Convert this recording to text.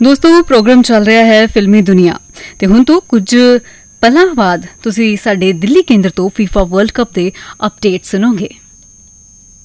ਦੋਸਤੋ ਪ੍ਰੋਗਰਾਮ ਚੱਲ ਰਿਹਾ ਹੈ ਫਿਲਮੀ ਦੁਨੀਆ ਤੇ ਹੁਣ ਤੋਂ ਕੁਝ ਪਲਾਂ ਬਾਅਦ ਤੁਸੀਂ ਸਾਡੇ ਦਿੱਲੀ ਕੇਂਦਰ ਤੋਂ ਫੀਫਾ ਵਰਲਡ ਕੱਪ ਦੇ ਅਪਡੇਟ ਸੁਣੋਗੇ।